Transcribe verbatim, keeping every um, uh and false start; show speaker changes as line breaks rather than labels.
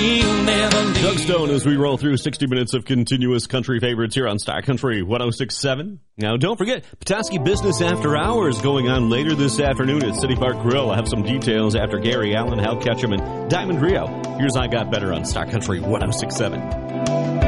she'll never leave.
Doug Stone as we roll through sixty minutes of continuous country favorites here on Star Country one oh six point seven. Now, don't forget, Petoskey Business After Hours going on later this afternoon at City Park Grill. I'll have some details after Gary Allen, Hal Ketchum, and Diamond Rio. Here's I Got Better on Star Country one oh six point seven.